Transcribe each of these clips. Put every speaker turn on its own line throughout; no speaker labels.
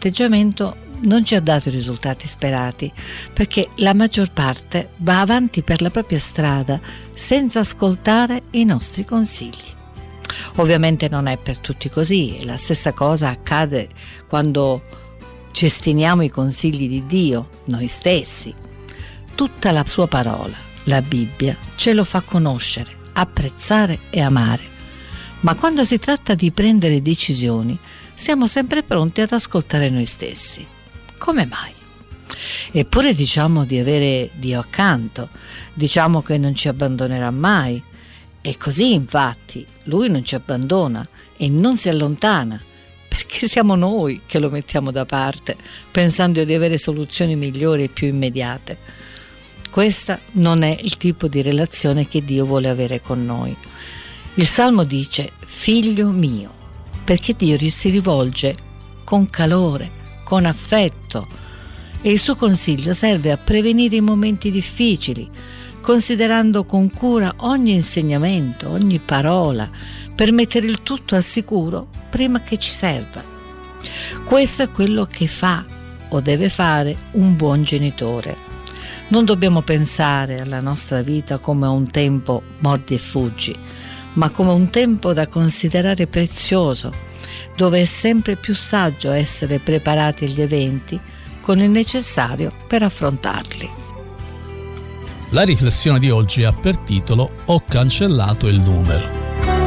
atteggiamento non ci ha dato i risultati sperati, perché la maggior parte va avanti per la propria strada senza ascoltare i nostri consigli. Ovviamente non è per tutti così, la stessa cosa accade quando ci estiniamo i consigli di Dio, noi stessi. Tutta la sua parola, la Bibbia, ce lo fa conoscere, apprezzare e amare. Ma quando si tratta di prendere decisioni, siamo sempre pronti ad ascoltare noi stessi. Come mai? Eppure diciamo di avere Dio accanto, diciamo che non ci abbandonerà mai. E così infatti Lui non ci abbandona e non si allontana, perché siamo noi che lo mettiamo da parte, pensando di avere soluzioni migliori e più immediate. Questa non è il tipo di relazione che Dio vuole avere con noi. Il Salmo dice: figlio mio, perché Dio si rivolge con calore, con affetto, e il suo consiglio serve a prevenire i momenti difficili, considerando con cura ogni insegnamento, ogni parola, per mettere il tutto al sicuro prima che ci serva. Questo è quello che fa o deve fare un buon genitore. Non dobbiamo pensare alla nostra vita come a un tempo mordi e fuggi, ma come un tempo da considerare prezioso, dove è sempre più saggio essere preparati agli eventi con il necessario per affrontarli.
La riflessione di oggi ha per titolo Ho cancellato il numero.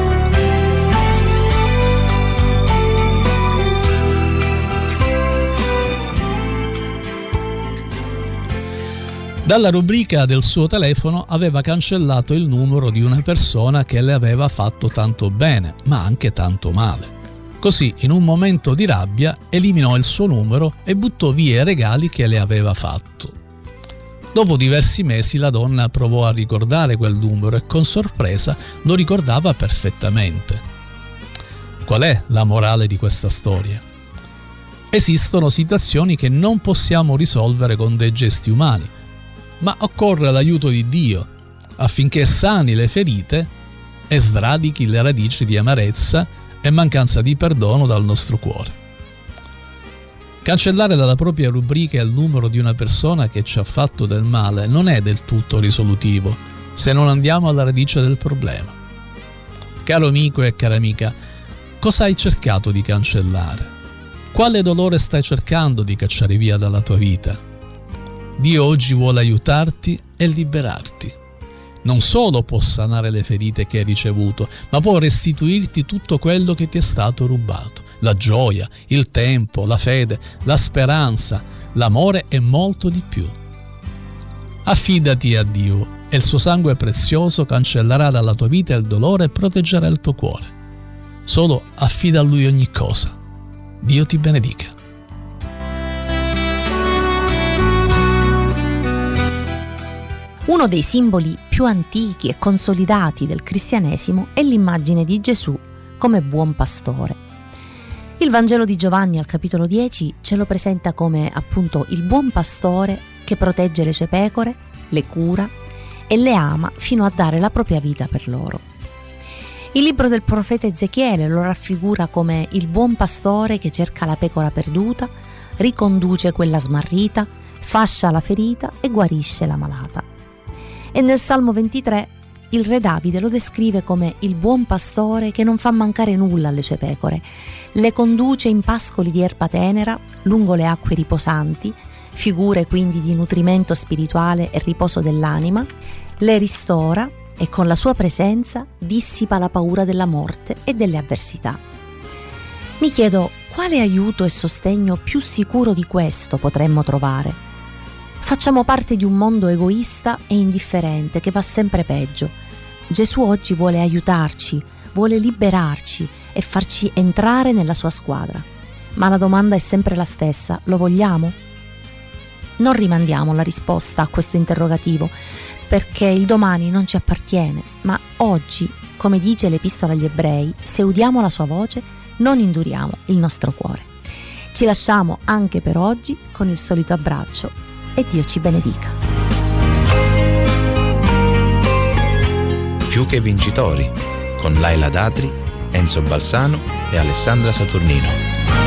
Dalla rubrica del suo telefono aveva cancellato il numero di una persona che le aveva fatto tanto bene, ma anche tanto male. Così, in un momento di rabbia, eliminò il suo numero e buttò via i regali che le aveva fatto. Dopo diversi mesi la donna provò a ricordare quel numero e con sorpresa lo ricordava perfettamente. Qual è la morale di questa storia? Esistono situazioni che non possiamo risolvere con dei gesti umani, ma occorre l'aiuto di Dio affinché sani le ferite e sradichi le radici di amarezza e mancanza di perdono dal nostro cuore. Cancellare dalla propria rubrica il numero di una persona che ci ha fatto del male non è del tutto risolutivo se non andiamo alla radice del problema. Caro amico e cara amica, cosa hai cercato di cancellare? Quale dolore stai cercando di cacciare via dalla tua vita? Dio oggi vuole aiutarti e liberarti. Non solo può sanare le ferite che hai ricevuto, ma può restituirti tutto quello che ti è stato rubato: la gioia, il tempo, la fede, la speranza, l'amore e molto di più. Affidati a Dio e il suo sangue prezioso cancellerà dalla tua vita il dolore e proteggerà il tuo cuore. Solo affida a Lui ogni cosa. Dio ti benedica.
Uno dei simboli più antichi e consolidati del cristianesimo è l'immagine di Gesù come buon pastore. Il Vangelo di Giovanni al capitolo 10 ce lo presenta come appunto il buon pastore che protegge le sue pecore, le cura e le ama fino a dare la propria vita per loro. Il libro del profeta Ezechiele lo raffigura come il buon pastore che cerca la pecora perduta, riconduce quella smarrita, fascia la ferita e guarisce la malata. E nel Salmo 23 il re Davide lo descrive come il buon pastore che non fa mancare nulla alle sue pecore, le conduce in pascoli di erba tenera, lungo le acque riposanti, figure quindi di nutrimento spirituale e riposo dell'anima, le ristora e con la sua presenza dissipa la paura della morte e delle avversità. Mi chiedo quale aiuto e sostegno più sicuro di questo potremmo trovare. Facciamo parte di un mondo egoista e indifferente che va sempre peggio. Gesù oggi vuole aiutarci, vuole liberarci e farci entrare nella sua squadra. Ma la domanda è sempre la stessa: lo vogliamo? Non rimandiamo la risposta a questo interrogativo, perché il domani non ci appartiene, ma oggi, come dice l'Epistola agli Ebrei, se udiamo la sua voce, non induriamo il nostro cuore. Ci lasciamo anche per oggi con il solito abbraccio e Dio ci benedica.
Più che vincitori, con Laila Datri, Enzo Balsano e Alessandra Saturnino.